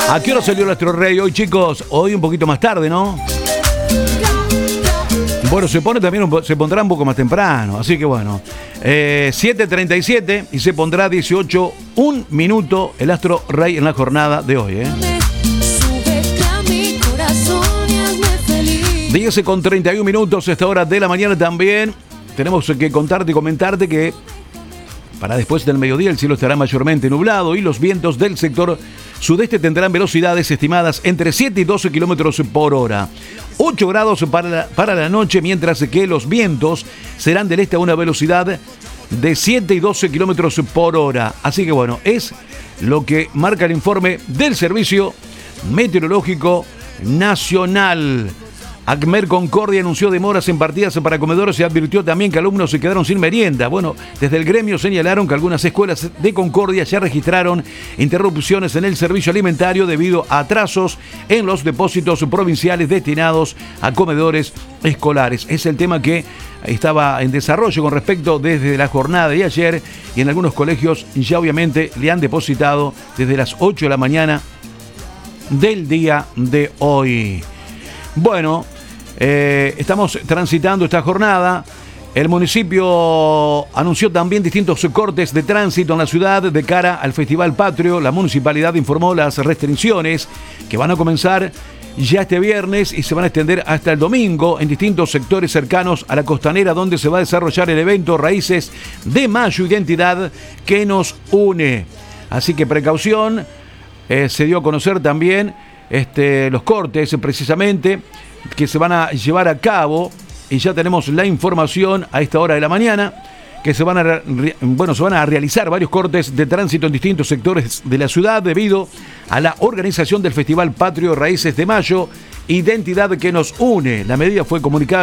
¿A qué hora salió el Astro Rey hoy, chicos? Hoy un poquito más tarde, ¿no? Bueno, se pondrá un poco más temprano, así que bueno. 7:37 y se pondrá 18, un minuto el Astro Rey en la jornada de hoy, 10:31 minutos a esta hora de la mañana también. Tenemos que contarte y comentarte que para después del mediodía el cielo estará mayormente nublado y los vientos del sector sudeste tendrán velocidades estimadas entre 7 y 12 kilómetros por hora. 8 grados para la noche, mientras que los vientos serán del este a una velocidad de 7 y 12 kilómetros por hora. Así que bueno, es lo que marca el informe del Servicio Meteorológico Nacional. ACMER Concordia anunció demoras en partidas para comedores y advirtió también que alumnos se quedaron sin merienda. Bueno, desde el gremio señalaron que algunas escuelas de Concordia ya registraron interrupciones en el servicio alimentario debido a atrasos en los depósitos provinciales destinados a comedores escolares. Es el tema que estaba en desarrollo con respecto desde la jornada de ayer, y en algunos colegios ya obviamente le han depositado desde las 8 de la mañana del día de hoy. Bueno, estamos transitando esta jornada. El municipio anunció también distintos cortes de tránsito en la ciudad de cara al Festival Patrio. La municipalidad informó las restricciones que van a comenzar ya este viernes y se van a extender hasta el domingo en distintos sectores cercanos a la costanera, donde se va a desarrollar el evento Raíces de Mayo, identidad que nos une. Así que precaución. Se dio a conocer también los cortes precisamente que se van a llevar a cabo, y ya tenemos la información a esta hora de la mañana, que se van a realizar varios cortes de tránsito en distintos sectores de la ciudad debido a la organización del Festival Patrio Raíces de Mayo, identidad que nos une. La medida fue comunicada